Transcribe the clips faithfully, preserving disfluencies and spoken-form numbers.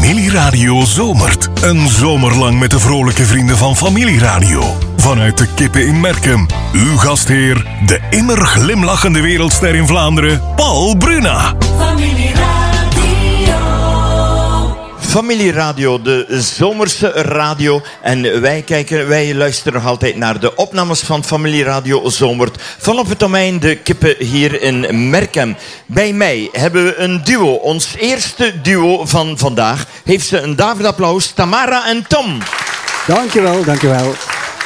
Familieradio zomert. Een zomer lang met de vrolijke vrienden van Familieradio. Vanuit de Kippen in Merkem. Uw gastheer, de immer glimlachende wereldster in Vlaanderen, Paul Bruna. Familieradio. Familieradio, de zomerse radio. En wij kijken, wij luisteren nog altijd naar de opnames van Familieradio Zomert. Vanop het domein de Kippen hier in Merkem. Bij mij hebben we een duo. Ons eerste duo van vandaag. Heeft ze een David-applaus. Tamara en Tom. Dankjewel, dankjewel.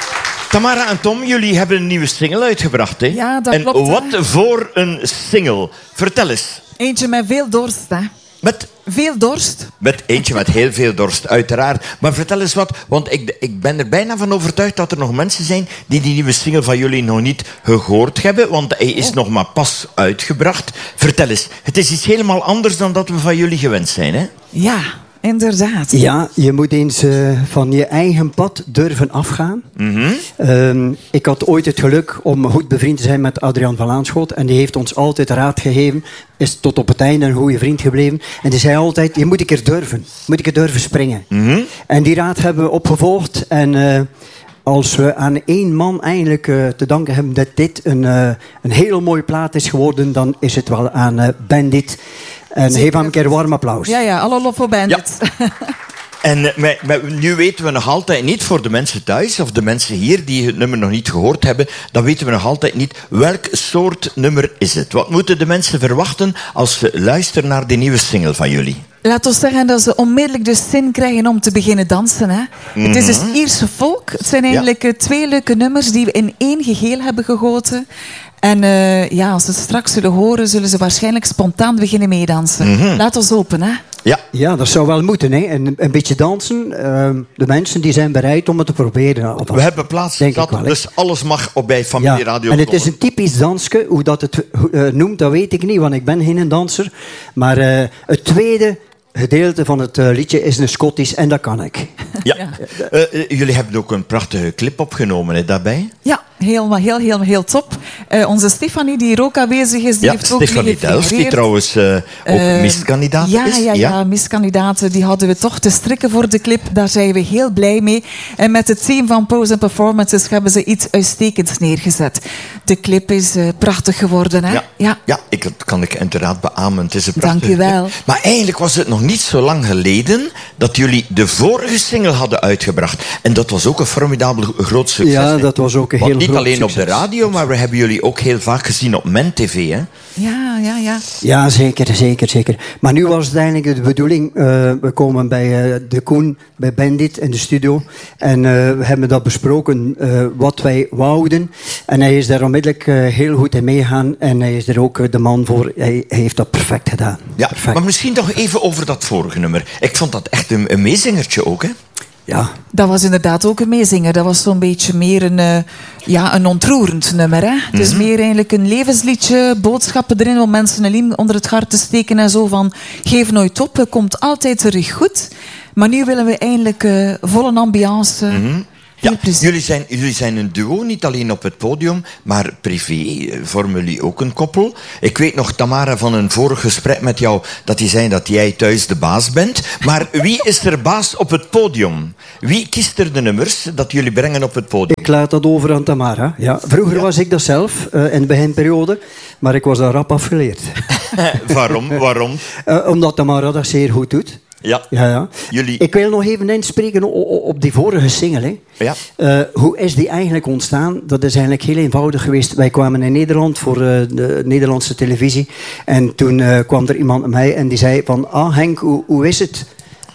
Tamara en Tom, jullie hebben een nieuwe single uitgebracht, hè? Ja, dat en klopt. En wat hè? Voor een single. Vertel eens. Eentje met veel dorst, hè. Met... Veel dorst. Met eentje met heel veel dorst, uiteraard. Maar vertel eens wat, want ik, ik ben er bijna van overtuigd dat er nog mensen zijn die die nieuwe single van jullie nog niet gehoord hebben, want hij is oh. nog maar pas uitgebracht. Vertel eens, het is iets helemaal anders dan dat we van jullie gewend zijn, hè? Ja, inderdaad. Ja, je moet eens uh, van je eigen pad durven afgaan. Mm-hmm. Um, ik had ooit het geluk om goed bevriend te zijn met Adriaan van Laanschot. En die heeft ons altijd raad gegeven. Is tot op het einde een goede vriend gebleven. En die zei altijd, je moet een keer durven. Moet ik er durven springen. Mm-hmm. En die raad hebben we opgevolgd. En uh, als we aan één man eigenlijk uh, te danken hebben dat dit een, uh, een hele mooie plaat is geworden, dan is het wel aan uh, Bandit. En geef hem een keer een warm applaus. Ja, ja, alle lof voor Bandit. Ja. En uh, maar, maar nu weten we nog altijd niet, voor de mensen thuis of de mensen hier die het nummer nog niet gehoord hebben, dan weten we nog altijd niet welk soort nummer is het. Wat moeten de mensen verwachten als ze luisteren naar die nieuwe single van jullie? Laat ons zeggen dat ze onmiddellijk de zin krijgen om te beginnen dansen. Hè. Mm-hmm. Het is dus Ierse folk. Het zijn eigenlijk ja. twee leuke nummers die we in één geheel hebben gegoten. En uh, ja, als ze het straks zullen horen, zullen ze waarschijnlijk spontaan beginnen meedansen. Mm-hmm. Laat ons open, hè? Ja. Ja, dat zou wel moeten, hè. Een, een beetje dansen. Uh, de mensen die zijn bereid om het te proberen. Alvast. We hebben plaats dat, wel, dus alles mag op bij Familieradio. Ja. En het is een typisch dansje. Hoe dat het uh, noemt, dat weet ik niet, want ik ben geen danser. Maar uh, het tweede gedeelte van het uh, liedje is een Scottisch en dat kan ik. Ja. ja. Uh, uh, jullie hebben ook een prachtige clip opgenomen, hè, daarbij? Ja, heel, heel, heel, heel top. Uh, onze Stefanie, die hier ook aanwezig is, die ja, heeft Stefanie ook mee Delft, die trouwens uh, ook uh, miskandidaat ja, is. Ja, ja, ja, miskandidaten, die hadden we toch te strikken voor de clip. Daar zijn we heel blij mee. En met het team van Pose and Performances hebben ze iets uitstekends neergezet. De clip is uh, prachtig geworden, hè? Ja, ja. ja ik, dat kan ik inderdaad beamen. Het is een prachtige Dank u wel. clip. Maar eigenlijk was het nog niet zo lang geleden dat jullie de vorige single hadden uitgebracht. En dat was ook een formidabel groot succes. Ja, hè? Dat was ook een heel Want groot niet alleen succes. op de radio, maar we hebben jullie ook heel vaak gezien op Men T V, hè? Ja, ja, ja. Ja, zeker, zeker, zeker. Maar nu was het eigenlijk de bedoeling, uh, we komen bij uh, de Koen, bij Bandit in de studio. En uh, we hebben dat besproken, uh, wat wij wouden. En hij is daar onmiddellijk uh, heel goed in meegaan. En hij is er ook uh, de man voor. Hij, hij heeft dat perfect gedaan. Ja, perfect. Maar misschien nog even over dat vorige nummer. Ik vond dat echt een, een meezingertje ook, hè? Ja. Dat was inderdaad ook een meezinger. Dat was zo'n beetje meer een, uh, ja, een ontroerend nummer. Hè? Mm-hmm. Het is meer eigenlijk een levensliedje, boodschappen erin om mensen een riem onder het hart te steken en zo van geef nooit op, het komt altijd terug goed. Maar nu willen we eindelijk uh, volle ambiance. Mm-hmm. Ja, jullie zijn, jullie zijn een duo, niet alleen op het podium, maar privé vormen jullie ook een koppel. Ik weet nog, Tamara, van een vorig gesprek met jou, dat je zei dat jij thuis de baas bent. Maar wie is er baas op het podium? Wie kiest er de nummers dat jullie brengen op het podium? Ik laat dat over aan Tamara. Ja, vroeger ja. was ik dat zelf, uh, in de beginperiode, maar ik was daar rap afgeleerd. Waarom? Waarom? Uh, omdat Tamara dat zeer goed doet. Ja. Ja, ja. Jullie... Ik wil nog even inspreken op die vorige single. Hè. Ja. Uh, hoe is die eigenlijk ontstaan? Dat is eigenlijk heel eenvoudig geweest. Wij kwamen in Nederland voor uh, de Nederlandse televisie. En toen uh, kwam er iemand naar mij en die zei van... Ah, Henk, hoe, hoe is het?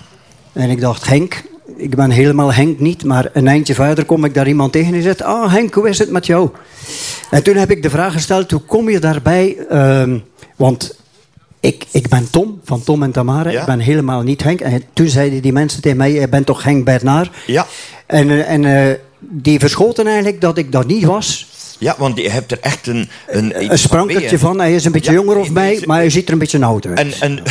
En ik dacht, Henk... Ik ben helemaal Henk niet, maar een eindje verder kom ik daar iemand tegen en zegt... Ah, Henk, hoe is het met jou? En toen heb ik de vraag gesteld, hoe kom je daarbij? Uh, want... Ik, ik ben Tom, van Tom en Tamara. Ja. Ik ben helemaal niet Henk. En toen zeiden die mensen tegen mij, je bent toch Henk Bernard? Ja. En, en uh, die verschoten eigenlijk dat ik dat niet was. Ja, want je hebt er echt een... Een, een sprankertje van, hij is een beetje ja, jonger of mij, maar hij ziet er een beetje oud uit. En, en,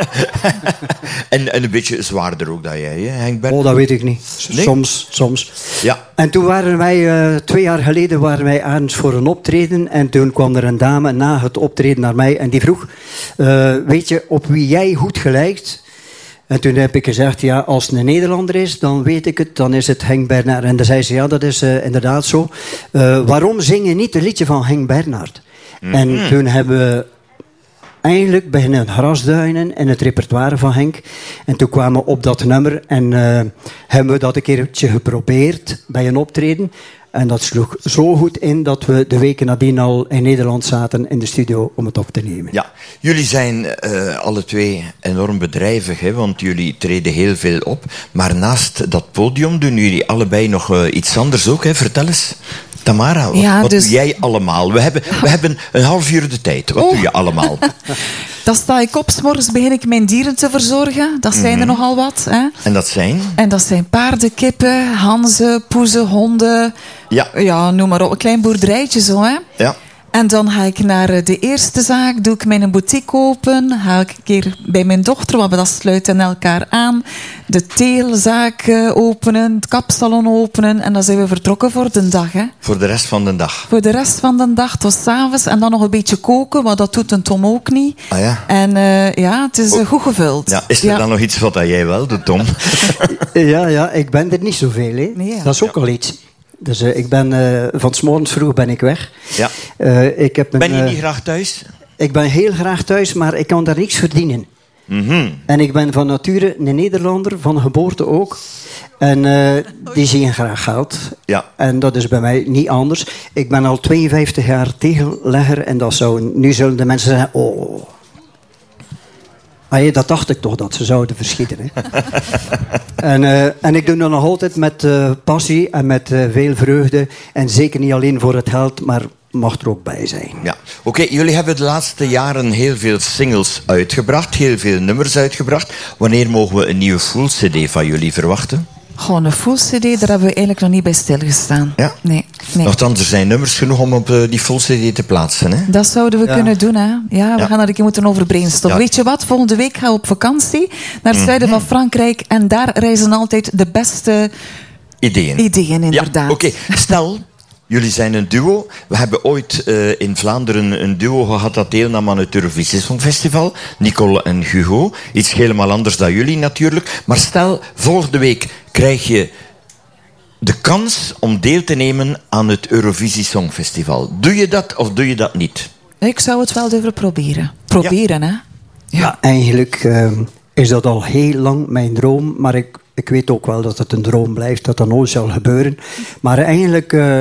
en, en een beetje zwaarder ook dan jij, hè, Henk Bernard? Oh, dat weet ik niet. Nee? Soms, soms. Ja. En toen waren wij, uh, twee jaar geleden, waren wij ergens voor een optreden. En toen kwam er een dame na het optreden naar mij en die vroeg... Uh, weet je, op wie jij goed gelijkt... En toen heb ik gezegd, ja, als het een Nederlander is, dan weet ik het, dan is het Henk Bernhard. En dan zei ze, ja, dat is uh, inderdaad zo. Uh, waarom zing je niet het liedje van Henk Bernhard? Mm-hmm. En toen hebben we eigenlijk beginnen grasduinen in het repertoire van Henk. En toen kwamen we op dat nummer en uh, hebben we dat een keertje geprobeerd bij een optreden. En dat sloeg zo goed in dat we de weken nadien al in Nederland zaten in de studio om het op te nemen. Ja, jullie zijn uh, alle twee enorm bedrijvig, hè, want jullie treden heel veel op. Maar naast dat podium doen jullie allebei nog uh, iets anders ook, hè? Vertel eens. Tamara, wat, ja, wat dus... doe jij allemaal? We hebben, we hebben een half uur de tijd. Wat oh. doe je allemaal? Dan sta ik op, 's morgens begin ik mijn dieren te verzorgen. Dat zijn mm-hmm. er nogal wat. Hè. En dat zijn? En dat zijn paarden, kippen, hanzen, poezen, honden. Ja. Ja, noem maar op. Een klein boerderijtje zo, hè. Ja. En dan ga ik naar de eerste zaak, doe ik mijn boutique open, ga ik een keer bij mijn dochter, want we dat sluiten elkaar aan, de teelzaak openen, het kapsalon openen en dan zijn we vertrokken voor de dag. Hè. Voor de rest van de dag? Voor de rest van de dag, tot 's avonds en dan nog een beetje koken, want dat doet een Tom ook niet. Ah ja? En uh, ja, het is uh, goed gevuld. Ja, is er ja. dan nog iets wat jij wel doet, Tom? ja, ja, ik ben er niet zoveel, hè. Nee, ja. Dat is ook ja. al iets. Dus uh, ik ben uh, van 's morgens vroeg ben ik weg. Ja. Uh, ik heb een, ben je niet uh, graag thuis? Ik ben heel graag thuis, maar ik kan daar niks verdienen. Mm-hmm. En ik ben van nature een Nederlander, van geboorte ook. En uh, die zien graag geld. Ja. En dat is bij mij niet anders. Ik ben al tweeënvijftig jaar tegellegger en dat zou, nu zullen de mensen zeggen... Oh. Ah, dat dacht ik toch, dat ze zouden verschieten. Hè? en, uh, en ik doe dat nog altijd met uh, passie en met uh, veel vreugde. En zeker niet alleen voor het geld, maar mag er ook bij zijn. Ja. Oké, okay, jullie hebben de laatste jaren heel veel singles uitgebracht, heel veel nummers uitgebracht. Wanneer mogen we een nieuwe full cd van jullie verwachten? Gewoon een full cd, daar hebben we eigenlijk nog niet bij stilgestaan. Ja? Nee. nee. Nochtans, er zijn nummers genoeg om op uh, die full cd te plaatsen. Hè? Dat zouden we ja. kunnen doen, hè. Ja, we ja. gaan daar een keer moeten over brainstormen. Ja. Weet je wat, volgende week gaan we op vakantie naar het zuiden mm-hmm. van Frankrijk en daar reizen altijd de beste ideeën. Ideeën, inderdaad. Ja, oké. Okay. Stel... Jullie zijn een duo. We hebben ooit uh, in Vlaanderen een duo gehad dat deelnam aan het Eurovisie Songfestival. Nicole en Hugo. Iets helemaal anders dan jullie natuurlijk. Maar stel, volgende week krijg je de kans om deel te nemen aan het Eurovisie Songfestival. Doe je dat of doe je dat niet? Ik zou het wel durven proberen. Proberen, ja. hè? Ja, ja eigenlijk uh, is dat al heel lang mijn droom, maar ik... Ik weet ook wel dat het een droom blijft, dat dat nooit zal gebeuren. Maar eigenlijk, uh,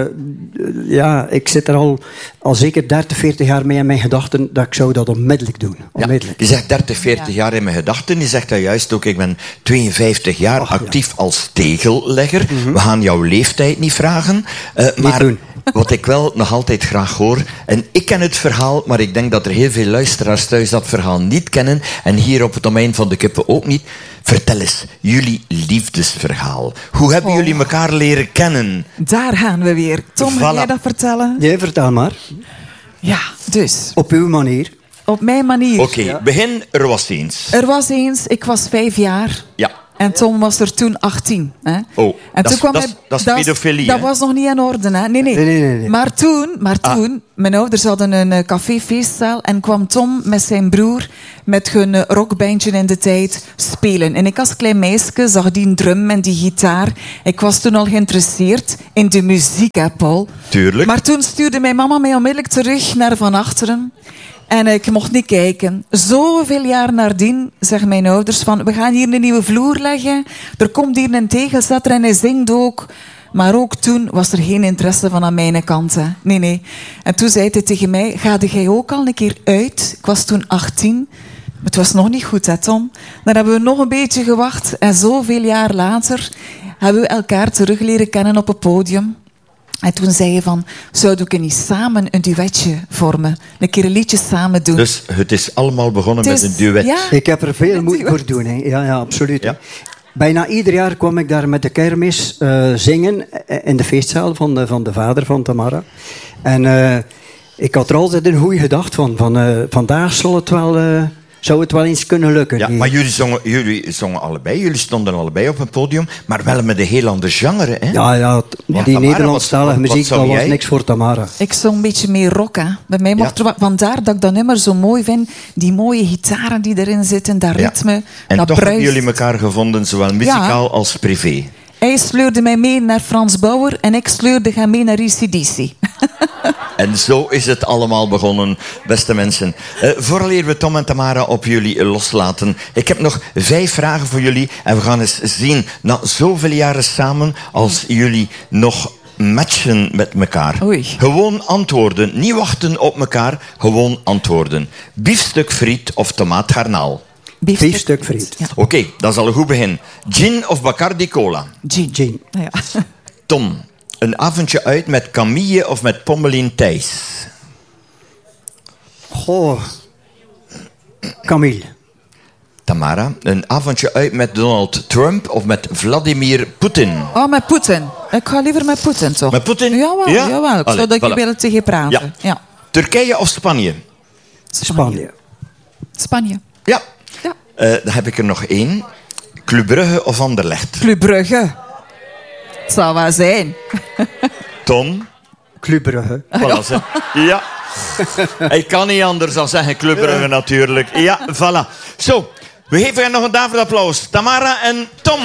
ja, ik zit er al, al zeker dertig, veertig jaar mee in mijn gedachten dat ik zou dat onmiddellijk doen. Onmiddellijk. Ja, je zegt dertig, veertig ja. jaar in mijn gedachten. Je zegt dat juist ook, ik ben tweeënvijftig jaar Ach, actief ja. als tegellegger. Mm-hmm. We gaan jouw leeftijd niet vragen. Uh, niet maar doen. Wat ik wel nog altijd graag hoor, en ik ken het verhaal, maar ik denk dat er heel veel luisteraars thuis dat verhaal niet kennen, en hier op het domein van de kippen ook niet. Vertel eens, jullie liefdesverhaal. Hoe hebben oh. jullie elkaar leren kennen? Daar gaan we weer. Tom, voilà. Ga jij dat vertellen? Jij vertel maar. Ja, dus. Op uw manier. Op mijn manier. Oké, okay, ja. begin. Er was eens. Er was eens, ik was vijf jaar. Ja. En Tom was er toen achttien. Hè? Oh, en toen kwam dat, hij, dat is dat, pedofilie. Dat was nog niet in orde, hè? Nee, nee. nee, nee, nee, nee. Maar toen, maar toen ah. mijn ouders hadden een uh, café-feestzaal en kwam Tom met zijn broer met hun uh, rockbandje in de tijd spelen. En ik als klein meisje zag die drum en die gitaar. Ik was toen al geïnteresseerd in de muziek, hè, Paul. Tuurlijk. Maar toen stuurde mijn mama mij onmiddellijk terug naar van achteren. En ik mocht niet kijken. Zoveel jaar nadien zeggen mijn ouders van... we gaan hier een nieuwe vloer leggen. Er komt hier een tegelzetter en hij zingt ook. Maar ook toen was er geen interesse van aan mijn kant. Hè. Nee, nee. En toen zei hij tegen mij... ga jij ook al een keer uit? Ik was toen achttien. Het was nog niet goed, hè, Tom? Dan hebben we nog een beetje gewacht. En zoveel jaar later hebben we elkaar terug leren kennen op het podium. En toen zei je van, zouden we niet samen een duetje vormen? Een keer een liedje samen doen. Dus het is allemaal begonnen is, met een duet. Ja, ik heb er veel moeite voor doen. Hè. Ja, ja, absoluut. Ja. Bijna ieder jaar kwam ik daar met de kermis uh, zingen in de feestzaal van de, van de vader van Tamara. En uh, ik had er altijd een goede gedachte van. van uh, vandaag zal het wel uh, zou het wel eens kunnen lukken. Ja, hier. maar jullie zongen, jullie zongen allebei. Jullie stonden allebei op een podium. Maar wel met een heel ander genre, hè? Ja, ja, t- Ja, die Tamara, Nederlandstalige wat- wat muziek, zou dat was jij? niks voor Tamara. Ik zong een beetje meer rock, hè. Bij mij mocht Ja. er wat... Vandaar dat ik dat nummer zo mooi vind. Die mooie gitaren die erin zitten, dat Ja. ritme, En dat toch bruist. hebben jullie elkaar gevonden, zowel muzikaal als privé. Hij sleurde mij mee naar Frans Bauer en ik sleurde hem mee naar A C D C. En zo is het allemaal begonnen, beste mensen. Uh, vooraleer we Tom en Tamara op jullie loslaten. Ik heb nog vijf vragen voor jullie. En we gaan eens zien, na zoveel jaren samen, als jullie nog matchen met elkaar. Oei. Gewoon antwoorden. Niet wachten op elkaar, gewoon antwoorden. Biefstuk friet of tomaat garnaal? Biefstuk friet. Ja. Oké, okay, dat is al een goed begin. Gin of Bacardi Cola? Gin. Gin. Ja. Tom, een avondje uit met Camille of met Pommelien Thijs? Goh. Camille. Tamara, een avondje uit met Donald Trump of met Vladimir Poetin? Oh, met Poetin. Ik ga liever met Poetin, toch? Met Poetin? Jawel, Ja? jawel. Ik Allee, zou dat je voilà. willen tegen praten. Ja. Ja. Turkije of Spanje? Spanje. Spanje. Ja. Ja. Eh, dan heb ik er nog één. Club Brugge of Anderlecht? Club Brugge. Het zal wel zijn. Tom? Club Brugge. Voilà, zeg. Ja. Ik kan niet anders dan zeggen Club Brugge natuurlijk. Ja, voilà. Zo, we geven hen nog een daverend applaus. Tamara en Tom.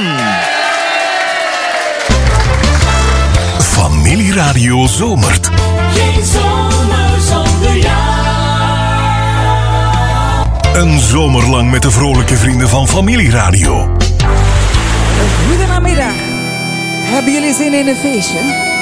Familieradio zomert. Geen zomer zonder jou. Een zomer lang met de vrolijke vrienden van Familieradio. Goedenamiddag. Hebben jullie zin in een feestje?